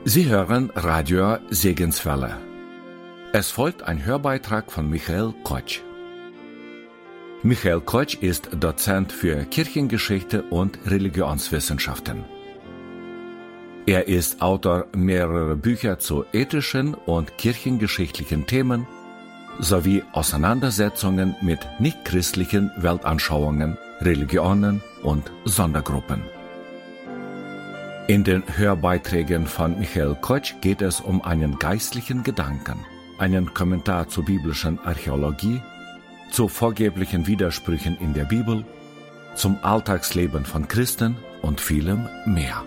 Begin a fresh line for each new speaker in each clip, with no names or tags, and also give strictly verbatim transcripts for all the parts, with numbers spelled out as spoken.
Sie hören Radio Segenswelle. Es folgt ein Hörbeitrag von Michael Kotsch. Michael Kotsch ist Dozent für Kirchengeschichte und Religionswissenschaften. Er ist Autor mehrerer Bücher zu ethischen und kirchengeschichtlichen Themen sowie Auseinandersetzungen mit nichtchristlichen Weltanschauungen, Religionen und Sondergruppen. In den Hörbeiträgen von Michael Kotsch geht es um einen geistlichen Gedanken, einen Kommentar zur biblischen Archäologie, zu vorgeblichen Widersprüchen in der Bibel, zum Alltagsleben von Christen und vielem mehr.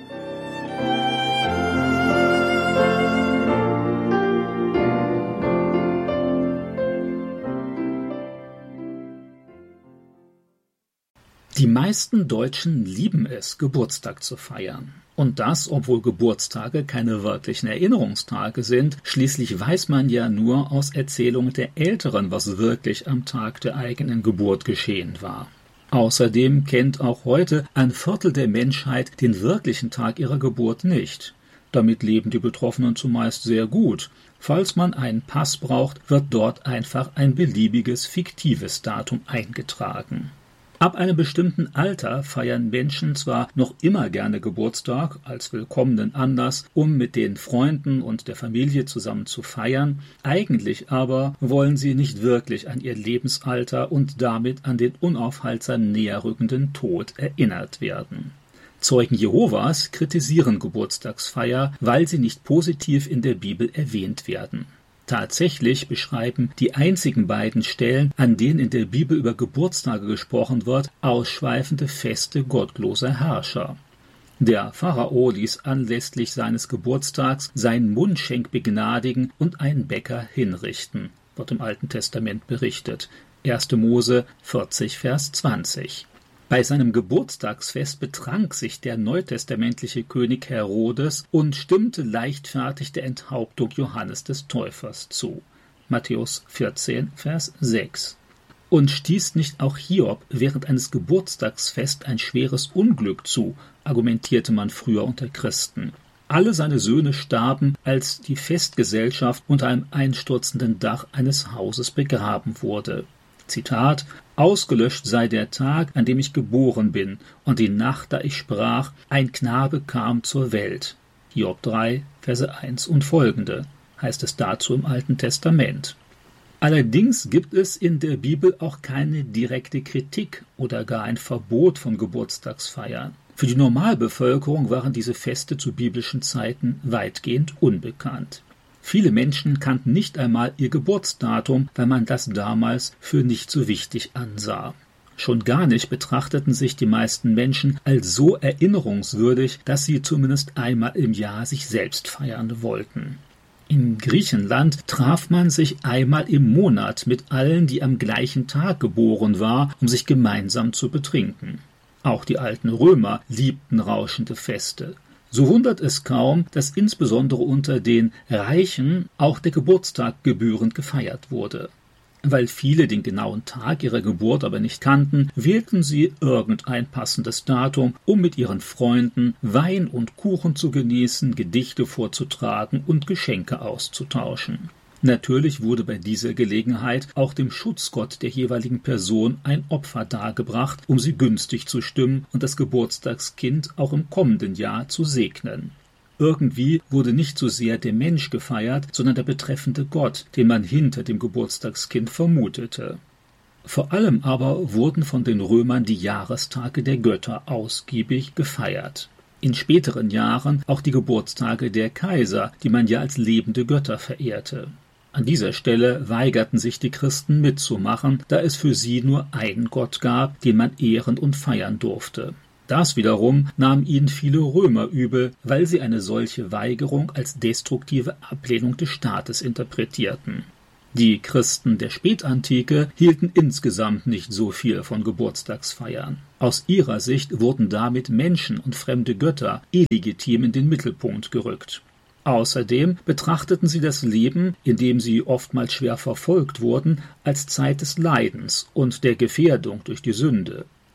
Die meisten Deutschen lieben es, Geburtstag zu feiern. Und das, obwohl Geburtstage keine wirklichen Erinnerungstage sind. Schließlich weiß man ja nur aus Erzählungen der Älteren, was wirklich am Tag der eigenen Geburt geschehen war. Außerdem kennt auch heute ein Viertel der Menschheit den wirklichen Tag ihrer Geburt nicht. Damit leben die Betroffenen zumeist sehr gut. Falls man einen Pass braucht, wird dort einfach ein beliebiges, fiktives Datum eingetragen. Ab einem bestimmten Alter feiern Menschen zwar noch immer gerne Geburtstag als willkommenen Anlass, um mit den Freunden und der Familie zusammen zu feiern, eigentlich aber wollen sie nicht wirklich an ihr Lebensalter und damit an den unaufhaltsam näherrückenden Tod erinnert werden. Zeugen Jehovas kritisieren Geburtstagsfeier, weil sie nicht positiv in der Bibel erwähnt werden. Tatsächlich beschreiben die einzigen beiden Stellen, an denen in der Bibel über Geburtstage gesprochen wird, ausschweifende Feste gottloser Herrscher. Der Pharao ließ anlässlich seines Geburtstags seinen Mundschenk begnadigen und einen Bäcker hinrichten, wird im Alten Testament berichtet. erster Mose vierzig, Vers zwanzig. Bei seinem Geburtstagsfest betrank sich der neutestamentliche König Herodes und stimmte leichtfertig der Enthauptung Johannes des Täufers zu. Matthäus vierzehn, Vers sechs. Und stieß nicht auch Hiob während eines Geburtstagsfests ein schweres Unglück zu, argumentierte man früher unter Christen. Alle seine Söhne starben, als die Festgesellschaft unter einem einstürzenden Dach eines Hauses begraben wurde. Zitat: Ausgelöscht sei der Tag, an dem ich geboren bin, und die Nacht, da ich sprach, ein Knabe kam zur Welt. Hiob drei, Verse eins und folgende, heißt es dazu im Alten Testament. Allerdings gibt es in der Bibel auch keine direkte Kritik oder gar ein Verbot von Geburtstagsfeiern. Für die Normalbevölkerung waren diese Feste zu biblischen Zeiten weitgehend unbekannt. Viele Menschen kannten nicht einmal ihr Geburtsdatum, weil man das damals für nicht so wichtig ansah. Schon gar nicht betrachteten sich die meisten Menschen als so erinnerungswürdig, dass sie zumindest einmal im Jahr sich selbst feiern wollten. In Griechenland traf man sich einmal im Monat mit allen, die am gleichen Tag geboren waren, um sich gemeinsam zu betrinken. Auch die alten Römer liebten rauschende Feste. So wundert es kaum, dass insbesondere unter den Reichen auch der Geburtstag gebührend gefeiert wurde. Weil viele den genauen Tag ihrer Geburt aber nicht kannten, wählten sie irgendein passendes Datum, um mit ihren Freunden Wein und Kuchen zu genießen, Gedichte vorzutragen und Geschenke auszutauschen. Natürlich wurde bei dieser Gelegenheit auch dem Schutzgott der jeweiligen Person ein Opfer dargebracht, um sie günstig zu stimmen und das Geburtstagskind auch im kommenden Jahr zu segnen. Irgendwie wurde nicht so sehr der Mensch gefeiert, sondern der betreffende Gott, den man hinter dem Geburtstagskind vermutete. Vor allem aber wurden von den Römern die Jahrestage der Götter ausgiebig gefeiert. In späteren Jahren auch die Geburtstage der Kaiser, die man ja als lebende Götter verehrte. An dieser Stelle weigerten sich die Christen mitzumachen, da es für sie nur einen Gott gab, den man ehren und feiern durfte. Das wiederum nahmen ihnen viele Römer übel, weil sie eine solche Weigerung als destruktive Ablehnung des Staates interpretierten. Die Christen der Spätantike hielten insgesamt nicht so viel von Geburtstagsfeiern. Aus ihrer Sicht wurden damit Menschen und fremde Götter illegitim in den Mittelpunkt gerückt. Außerdem betrachteten sie das Leben, in dem sie oftmals schwer verfolgt wurden, als Zeit des Leidens und der Gefährdung durch die Sünde.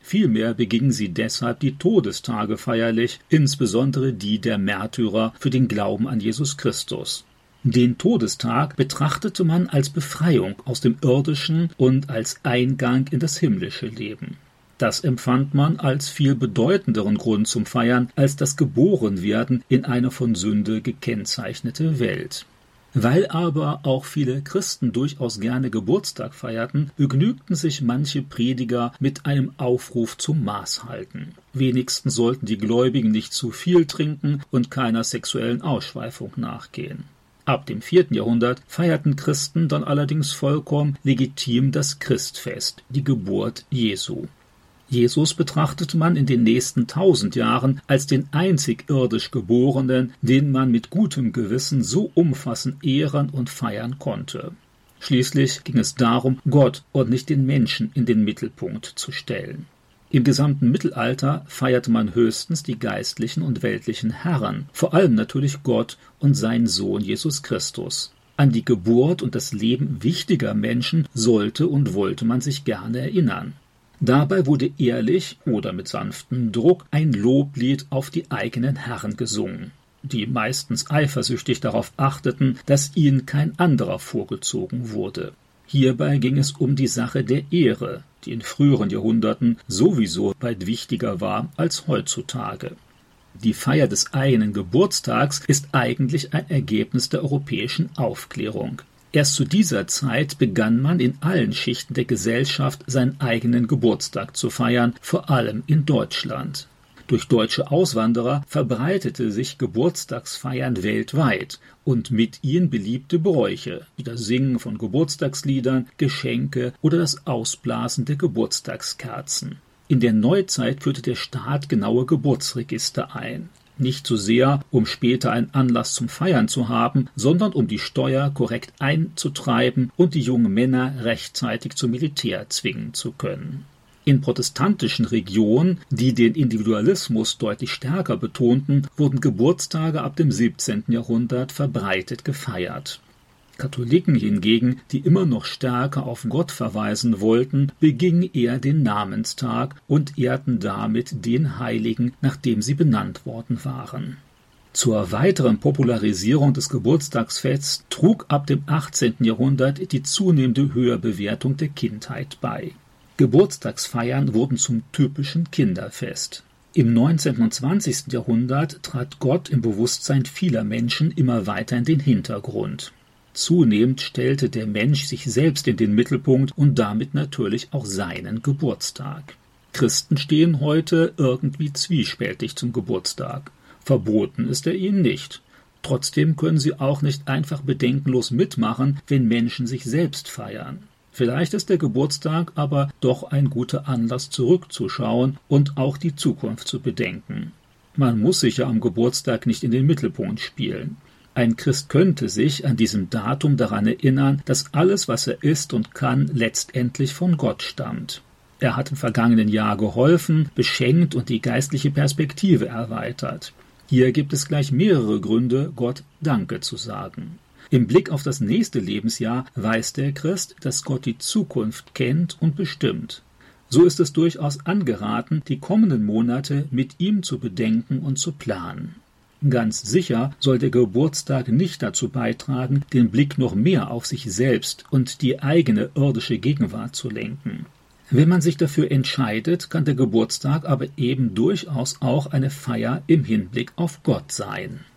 Vielmehr begingen sie deshalb die Todestage feierlich, insbesondere die der Märtyrer für den Glauben an Jesus Christus. Den Todestag betrachtete man als Befreiung aus dem irdischen und als Eingang in das himmlische Leben. Das empfand man als viel bedeutenderen Grund zum Feiern als das Geborenwerden in eine von Sünde gekennzeichnete Welt. Weil aber auch viele Christen durchaus gerne Geburtstag feierten, begnügten sich manche Prediger mit einem Aufruf zum Maßhalten. Wenigstens sollten die Gläubigen nicht zu viel trinken und keiner sexuellen Ausschweifung nachgehen. Ab dem vierten Jahrhundert feierten Christen dann allerdings vollkommen legitim das Christfest, die Geburt Jesu. Jesus betrachtete man in den nächsten tausend Jahren als den einzig irdisch Geborenen, den man mit gutem Gewissen so umfassend ehren und feiern konnte. Schließlich ging es darum, Gott und nicht den Menschen in den Mittelpunkt zu stellen. Im gesamten Mittelalter feierte man höchstens die geistlichen und weltlichen Herren, vor allem natürlich Gott und seinen Sohn Jesus Christus. An die Geburt und das Leben wichtiger Menschen sollte und wollte man sich gerne erinnern. Dabei wurde ehrlich oder mit sanftem Druck ein Loblied auf die eigenen Herren gesungen, die meistens eifersüchtig darauf achteten, dass ihnen kein anderer vorgezogen wurde. Hierbei ging es um die Sache der Ehre, die in früheren Jahrhunderten sowieso weit wichtiger war als heutzutage. Die Feier des eigenen Geburtstags ist eigentlich ein Ergebnis der europäischen Aufklärung. Erst zu dieser Zeit begann man in allen Schichten der Gesellschaft seinen eigenen Geburtstag zu feiern, vor allem in Deutschland. Durch deutsche Auswanderer verbreitete sich Geburtstagsfeiern weltweit und mit ihnen beliebte Bräuche, wie das Singen von Geburtstagsliedern, Geschenke oder das Ausblasen der Geburtstagskerzen. In der Neuzeit führte der Staat genaue Geburtsregister ein. Nicht so sehr, um später einen Anlass zum Feiern zu haben, sondern um die Steuer korrekt einzutreiben und die jungen Männer rechtzeitig zum Militär zwingen zu können. In protestantischen Regionen, die den Individualismus deutlich stärker betonten, wurden Geburtstage ab dem siebzehnten Jahrhundert verbreitet gefeiert. Katholiken hingegen, die immer noch stärker auf Gott verweisen wollten, begingen eher den Namenstag und ehrten damit den Heiligen, nach dem sie benannt worden waren. Zur weiteren Popularisierung des Geburtstagsfests trug ab dem achtzehnten Jahrhundert die zunehmende Höherbewertung der Kindheit bei. Geburtstagsfeiern wurden zum typischen Kinderfest. Im neunzehnten und zwanzigsten Jahrhundert trat Gott im Bewusstsein vieler Menschen immer weiter in den Hintergrund. Zunehmend stellte der Mensch sich selbst in den Mittelpunkt und damit natürlich auch seinen Geburtstag. Christen stehen heute irgendwie zwiespältig zum Geburtstag. Verboten ist er ihnen nicht. Trotzdem können sie auch nicht einfach bedenkenlos mitmachen, wenn Menschen sich selbst feiern. Vielleicht ist der Geburtstag aber doch ein guter Anlass, zurückzuschauen und auch die Zukunft zu bedenken. Man muss sich ja am Geburtstag nicht in den Mittelpunkt spielen. Ein Christ könnte sich an diesem Datum daran erinnern, dass alles, was er ist und kann, letztendlich von Gott stammt. Er hat im vergangenen Jahr geholfen, beschenkt und die geistliche Perspektive erweitert. Hier gibt es gleich mehrere Gründe, Gott Danke zu sagen. Im Blick auf das nächste Lebensjahr weiß der Christ, dass Gott die Zukunft kennt und bestimmt. So ist es durchaus angeraten, die kommenden Monate mit ihm zu bedenken und zu planen. Ganz sicher soll der Geburtstag nicht dazu beitragen, den Blick noch mehr auf sich selbst und die eigene irdische Gegenwart zu lenken. Wenn man sich dafür entscheidet, kann der Geburtstag aber eben durchaus auch eine Feier im Hinblick auf Gott sein.